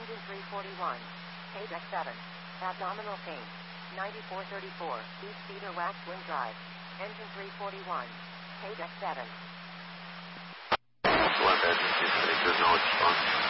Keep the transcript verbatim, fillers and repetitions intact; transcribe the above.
Engine three forty-one. K deck seven. Abdominal pain. ninety-four thirty-four. Beef feeder wax wing drive. Engine three forty-one. K deck seven. One, that is, no response.